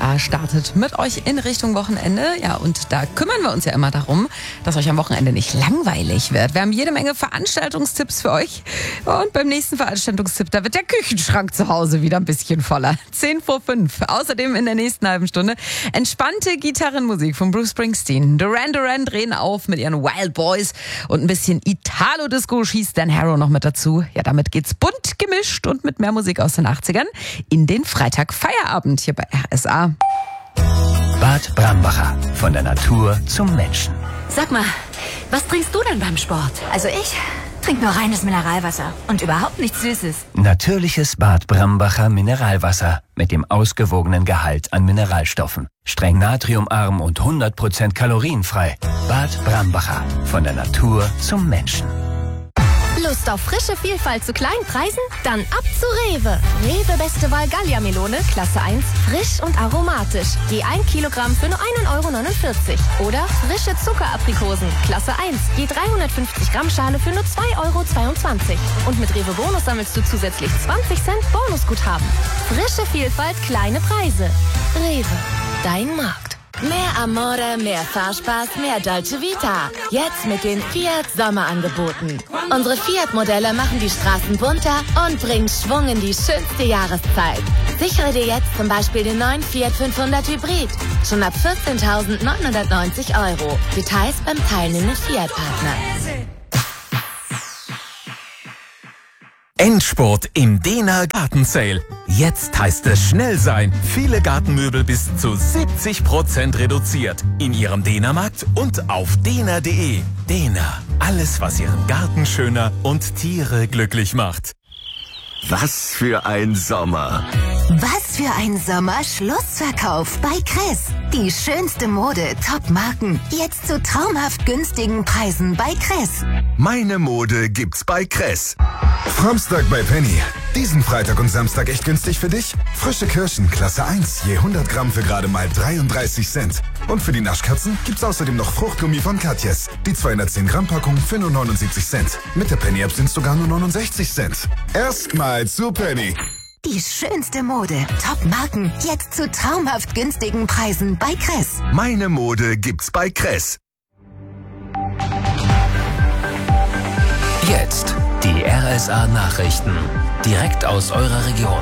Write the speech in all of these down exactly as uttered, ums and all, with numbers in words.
A startet mit euch in Richtung Wochenende. Ja, und da kümmern wir uns ja immer darum, dass euch am Wochenende nicht langweilig wird. Wir haben jede Menge Veranstaltungstipps für euch. Und beim nächsten Veranstaltungstipp, da wird der Küchenschrank zu Hause wieder ein bisschen voller. zehn vor fünf. Außerdem in der nächsten halben Stunde entspannte Gitarrenmusik von Bruce Springsteen. Duran Duran drehen auf mit ihren Wild Boys und ein bisschen Italo-Disco schießt Dan Harrow noch mit dazu. Ja, damit geht's bunt gemischt und mit mehr Musik aus den achtzigern in den Freitag-Feierabend hier bei R S A. Bad Brambacher. Von der Natur zum Menschen. Sag mal, was trinkst du denn beim Sport? Also ich trinke nur reines Mineralwasser und überhaupt nichts Süßes. Natürliches Bad Brambacher Mineralwasser mit dem ausgewogenen Gehalt an Mineralstoffen. Streng natriumarm und hundert Prozent kalorienfrei. Bad Brambacher. Von der Natur zum Menschen. Lust auf frische Vielfalt zu kleinen Preisen? Dann ab zu Rewe. Rewe Beste Wahl Gallia-Melone, Klasse eins, frisch und aromatisch. Je ein Kilogramm für nur ein Euro neunundvierzig. Oder frische Zuckeraprikosen, Klasse eins, je dreihundertfünfzig Gramm Schale für nur zwei Euro zweiundzwanzig. Und mit Rewe Bonus sammelst du zusätzlich zwanzig Cent Bonusguthaben. Frische Vielfalt, kleine Preise. Rewe, dein Markt. Mehr Amore, mehr Fahrspaß, mehr Dolce Vita. Jetzt mit den Fiat Sommerangeboten. Unsere Fiat-Modelle machen die Straßen bunter und bringen Schwung in die schönste Jahreszeit. Sichere dir jetzt zum Beispiel den neuen Fiat fünfhundert Hybrid. Schon ab vierzehntausendneunhundertneunzig Euro. Details beim teilnehmenden Fiat-Partner. Endspurt im Dena Gartensale. Jetzt heißt es schnell sein. Viele Gartenmöbel bis zu siebzig Prozent reduziert. In Ihrem Dena-Markt und auf dena punkt de. Dena. Alles, was Ihren Garten schöner und Tiere glücklich macht. Was für ein Sommer. Was für ein Sommer. Schlussverkauf bei Kress. Die schönste Mode, Top-Marken. Jetzt zu traumhaft günstigen Preisen bei Kress. Meine Mode gibt's bei Kress. Samstag bei Penny. Diesen Freitag und Samstag echt günstig für dich? Frische Kirschen, Klasse eins, je hundert Gramm für gerade mal dreiunddreißig Cent. Und für die Naschkatzen gibt's außerdem noch Fruchtgummi von Katjes. Die zweihundertzehn Gramm Packung für nur neunundsiebzig Cent. Mit der Penny-App sind's sogar nur neunundsechzig Cent. Erstmal zu Penny. Die schönste Mode, Top-Marken. Jetzt zu traumhaft günstigen Preisen bei Kress. Meine Mode gibt's bei Kress. Jetzt die R S A-Nachrichten. Direkt aus eurer Region.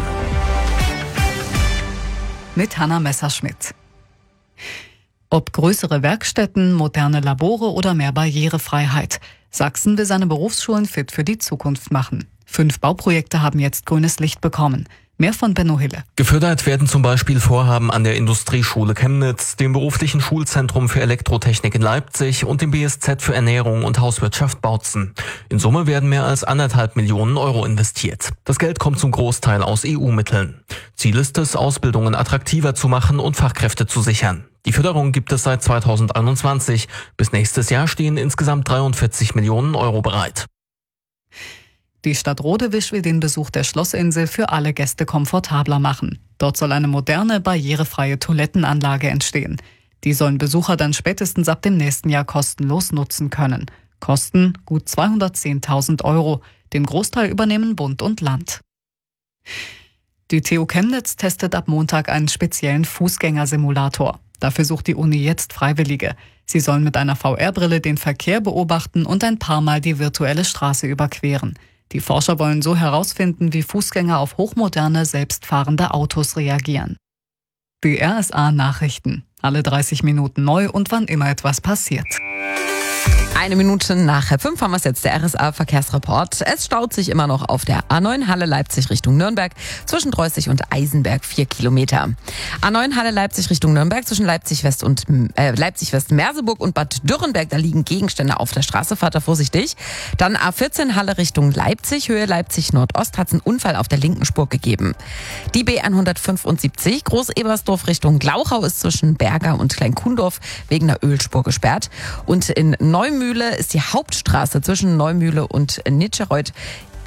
Mit Hanna Messerschmidt. Ob größere Werkstätten, moderne Labore oder mehr Barrierefreiheit. Sachsen will seine Berufsschulen fit für die Zukunft machen. Fünf Bauprojekte haben jetzt grünes Licht bekommen. Mehr von Benno Hille. Gefördert werden zum Beispiel Vorhaben an der Industrieschule Chemnitz, dem beruflichen Schulzentrum für Elektrotechnik in Leipzig und dem B S Z für Ernährung und Hauswirtschaft Bautzen. In Summe werden mehr als anderthalb Millionen Euro investiert. Das Geld kommt zum Großteil aus E U-Mitteln. Ziel ist es, Ausbildungen attraktiver zu machen und Fachkräfte zu sichern. Die Förderung gibt es seit zweitausendeinundzwanzig. Bis nächstes Jahr stehen insgesamt dreiundvierzig Millionen Euro bereit. Die Stadt Rodewisch will den Besuch der Schlossinsel für alle Gäste komfortabler machen. Dort soll eine moderne, barrierefreie Toilettenanlage entstehen. Die sollen Besucher dann spätestens ab dem nächsten Jahr kostenlos nutzen können. Kosten gut zweihundertzehntausend Euro. Den Großteil übernehmen Bund und Land. Die T U Chemnitz testet ab Montag einen speziellen Fußgängersimulator. Dafür sucht die Uni jetzt Freiwillige. Sie sollen mit einer V R-Brille den Verkehr beobachten und ein paar Mal die virtuelle Straße überqueren. Die Forscher wollen so herausfinden, wie Fußgänger auf hochmoderne, selbstfahrende Autos reagieren. Die R S A-Nachrichten. Alle dreißig Minuten neu und wann immer etwas passiert. Eine Minute nach halb fünf haben wir es jetzt, der R S A-Verkehrsreport. Es staut sich immer noch auf der A neun Halle Leipzig Richtung Nürnberg zwischen Dreußig und Eisenberg vier Kilometer. A neun Halle Leipzig Richtung Nürnberg zwischen Leipzig West und äh, Leipzig West Merseburg und Bad Dürrenberg, da liegen Gegenstände auf der Straße, fahrt da vorsichtig. Dann A vierzehn Halle Richtung Leipzig, Höhe Leipzig Nordost, hat es einen Unfall auf der linken Spur gegeben. Die B hundertfünfundsiebzig Groß-Ebersdorf Richtung Glauchau ist zwischen Berger und Kleinkuhndorf wegen der Ölspur gesperrt. Und in Neumühle ist die Hauptstraße zwischen Neumühle und Nitschereuth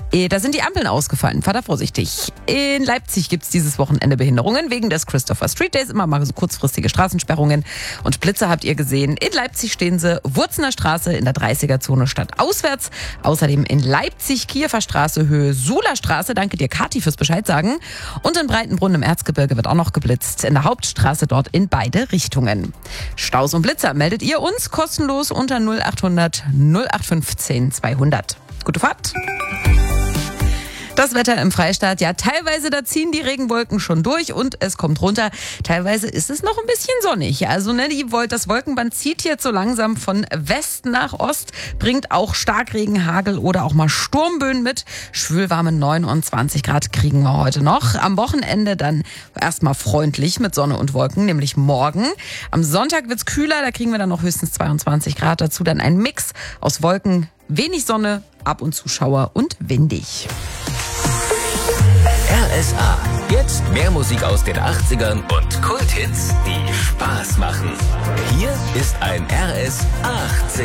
Da sind die Ampeln ausgefallen, fahr da vorsichtig. In Leipzig gibt's dieses Wochenende Behinderungen wegen des Christopher Street Days, immer mal so kurzfristige Straßensperrungen. Und Blitzer habt ihr gesehen. In Leipzig stehen sie Wurzener Straße in der dreißiger-Zone statt auswärts. Außerdem in Leipzig Kiefer Straße Höhe Suler Straße. Danke dir, Kathi, fürs Bescheid sagen. Und in Breitenbrunn im Erzgebirge wird auch noch geblitzt. In der Hauptstraße dort in beide Richtungen. Staus und Blitzer meldet ihr uns kostenlos unter null achthundert null acht fünfzehn zweihundert. Gute Fahrt! Das Wetter im Freistaat, ja teilweise da ziehen die Regenwolken schon durch und es kommt runter. Teilweise ist es noch ein bisschen sonnig. Also ne, die, das Wolkenband zieht jetzt so langsam von West nach Ost, bringt auch Starkregen, Hagel oder auch mal Sturmböen mit. Schwülwarme neunundzwanzig Grad kriegen wir heute noch. Am Wochenende dann erstmal freundlich mit Sonne und Wolken, nämlich morgen. Am Sonntag wird's kühler, da kriegen wir dann noch höchstens zweiundzwanzig Grad. Dazu dann ein Mix aus Wolken, wenig Sonne, ab und zu Schauer und windig. R S A. Jetzt mehr Musik aus den achtzigern und Kulthits, die Spaß machen. Hier ist ein R S achtzig.